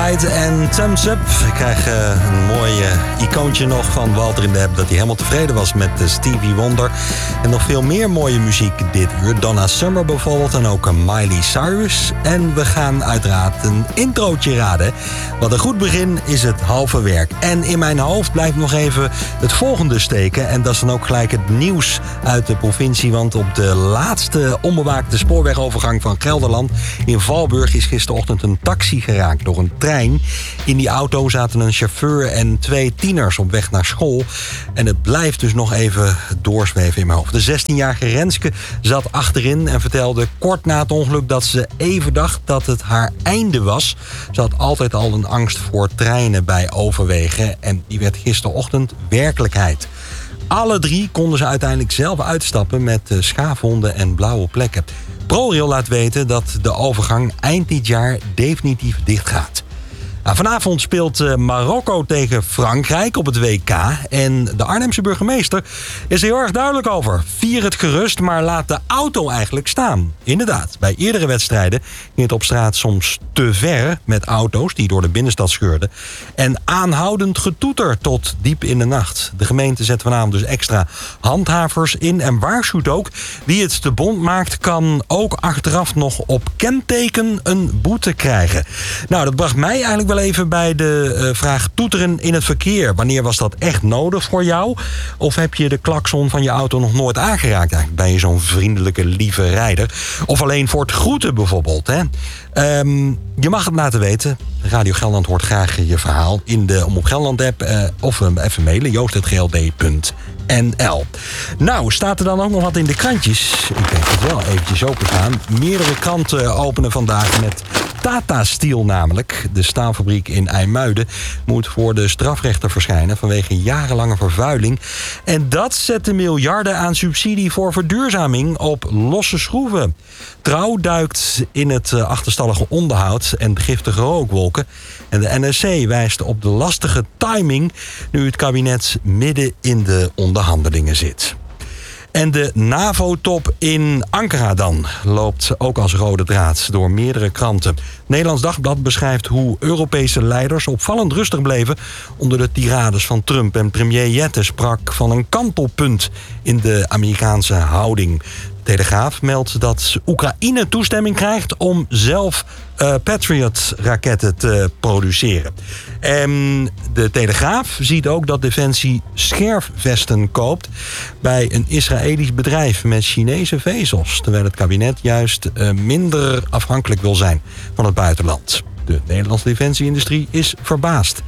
Ride en Thumbs Up. Ik krijg een mooi icoontje nog van Walter in de app dat hij helemaal tevreden was met Stevie Wonder. En nog veel meer mooie muziek dit uur. Donna Summer bijvoorbeeld en ook Miley Cyrus. En we gaan uiteraard een introotje raden. Wat een goed begin is het halve werk. En in mijn hoofd blijft nog even het volgende steken. En dat is dan ook gelijk het nieuws uit de provincie. Want op de laatste onbewaakte spoorwegovergang van Gelderland in Valburg is gisterochtend een taxi geraakt door een trein. In die auto zaten een chauffeur en 2 tieners op weg naar school. En het blijft dus nog even doorzweven in mijn hoofd. De 16-jarige Renske zat achterin en vertelde kort na het ongeluk dat ze even dacht dat het haar einde was. Ze had altijd al een angst voor treinen bij overwegen en die werd gisterochtend werkelijkheid. Alle 3 konden ze uiteindelijk zelf uitstappen met schaafwonden en blauwe plekken. ProRail laat weten dat de overgang eind dit jaar definitief dichtgaat. Vanavond speelt Marokko tegen Frankrijk op het WK. En de Arnhemse burgemeester is er heel erg duidelijk over. Vier het gerust, maar laat de auto eigenlijk staan. Inderdaad, bij eerdere wedstrijden ging het op straat soms te ver met auto's die door de binnenstad scheurden. En aanhoudend getoeter tot diep in de nacht. De gemeente zet vanavond dus extra handhavers in en waarschuwt ook: wie het te bont maakt, kan ook achteraf nog op kenteken een boete krijgen. Nou, dat bracht mij eigenlijk wel even bij de vraag toeteren in het verkeer. Wanneer was dat echt nodig voor jou? Of heb je de klakson van je auto nog nooit aangeraakt? Eigenlijk ben je zo'n vriendelijke, lieve rijder. Of alleen voor het groeten bijvoorbeeld. Hè? Je mag het laten weten. Radio Gelderland hoort graag je verhaal in de Omroep Gelderland app. Of even mailen, joost@gld.nl. Nou, staat er dan ook nog wat in de krantjes? Ik denk het wel eventjes openstaan. Meerdere kranten openen vandaag met Tata Steel namelijk. De staalfabriek in IJmuiden moet voor de strafrechter verschijnen vanwege jarenlange vervuiling. En dat zet de miljarden aan subsidie voor verduurzaming op losse schroeven. Trouw duikt in het achterstallige onderhoud en giftige rookwolken. En de NRC wijst op de lastige timing nu het kabinet midden in de onderhandelingen zit. En de NAVO-top in Ankara dan loopt ook als rode draad door meerdere kranten. Nederlands Dagblad beschrijft hoe Europese leiders opvallend rustig bleven onder de tirades van Trump. En premier Jette sprak van een kantelpunt in de Amerikaanse houding. Telegraaf meldt dat Oekraïne toestemming krijgt om zelf Patriot-raketten te produceren. En de Telegraaf ziet ook dat Defensie scherfvesten koopt bij een Israëlisch bedrijf met Chinese vezels, terwijl het kabinet juist minder afhankelijk wil zijn van het buitenland. De Nederlandse defensieindustrie is verbaasd.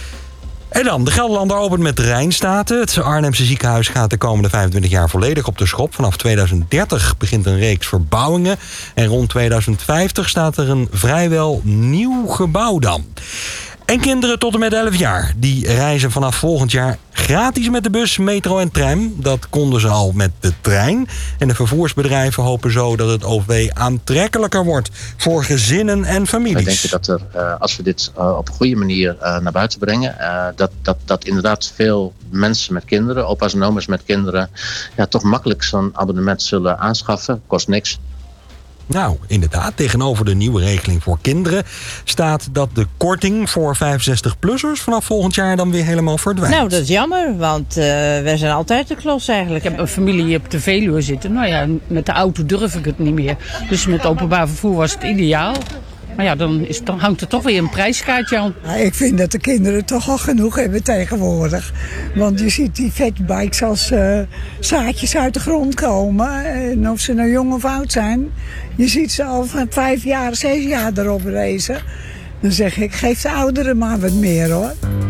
En dan, de Gelderlander opent met Rijnstaten. Het Arnhemse ziekenhuis gaat de komende 25 jaar volledig op de schop. Vanaf 2030 begint een reeks verbouwingen. En rond 2050 staat er een vrijwel nieuw gebouw dan. En kinderen tot en met 11 jaar, die reizen vanaf volgend jaar gratis met de bus, metro en tram. Dat konden ze al met de trein. En de vervoersbedrijven hopen zo dat het OV aantrekkelijker wordt voor gezinnen en families. Wij denken dat als we dit op een goede manier naar buiten brengen, dat inderdaad veel mensen met kinderen, opa's en oma's met kinderen, toch makkelijk zo'n abonnement zullen aanschaffen. Kost niks. Nou, inderdaad, tegenover de nieuwe regeling voor kinderen staat dat de korting voor 65-plussers vanaf volgend jaar dan weer helemaal verdwijnt. Nou, dat is jammer, want wij zijn altijd de klos eigenlijk. Ik heb een familie hier op de Veluwe zitten. Nou ja, met de auto durf ik het niet meer. Dus met openbaar vervoer was het ideaal. Maar ja, dan hangt er toch weer een prijskaartje aan. Ja, ik vind dat de kinderen toch al genoeg hebben tegenwoordig. Want je ziet die fatbikes als zaadjes uit de grond komen. En of ze nou jong of oud zijn. Je ziet ze al van 5 jaar, 6 jaar erop racen. Dan zeg ik, geef de ouderen maar wat meer hoor.